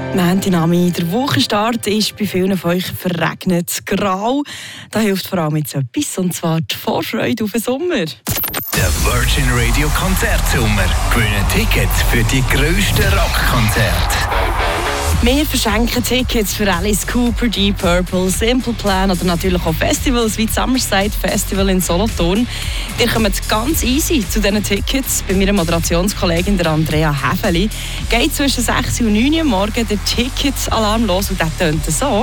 Montagnami, der Wochenstart ist bei vielen von euch verregnet, grau. Da hilft vor allem jetzt etwas, und zwar die Vorfreude auf den Sommer. Der Virgin Radio Konzertsommer. Gewinnen Tickets für die grössten Rockkonzerte. Wir verschenken Tickets für Alice Cooper, Deep Purple, Simple Plan oder natürlich auch Festivals wie das Summerside Festival in Solothurn. Ihr kommt ganz easy zu diesen Tickets. Bei meiner Moderationskollegin der Andrea Häfeli geht zwischen 6 und 9 Uhr morgen der Tickets-Alarm los und der tönt so.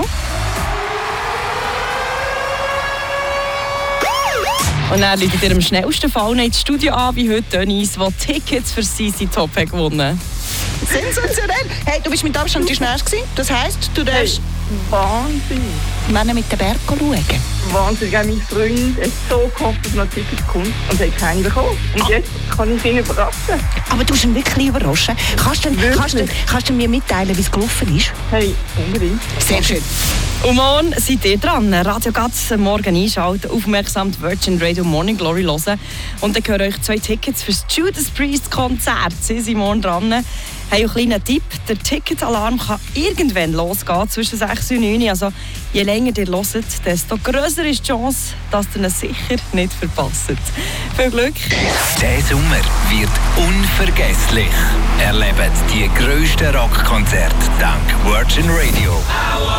Und dann läutet ihr am schnellsten Fall ins Studio an, wie heute Denise, der Tickets für CC Top hat gewonnen. Sensationell! Hey, du bist mit Abstand die Schnellste gewesen. Das heisst, du darfst Wahnsinn! Männer mit den Berg schauen. Wahnsinn, mein Freund hat so gehofft, dass noch Tickets kommt und hat keine bekommen. Und jetzt kann ich ihn überraschen. Aber du hast ihn wirklich überraschen. Kannst du mir mitteilen, wie es gelaufen ist? Hey, unbedingt. Sehr schön. Und morgen seid ihr dran. Radio Gatz morgen einschalten, aufmerksam die Virgin Radio Morning Glory hören. Und dann gehören euch 2 Tickets für das Judas Priest Konzert. Sie sind morgen dran. Hey, ein kleiner Tipp, der Ticketalarm kann irgendwann losgehen, zwischen 6 und 9 Uhr. Also, je länger ihr hört, desto grösser ist die Chance, dass ihr ihn sicher nicht verpasst. Viel Glück! Der Sommer wird unvergesslich. Erlebt die grössten Rockkonzerte dank Virgin Radio.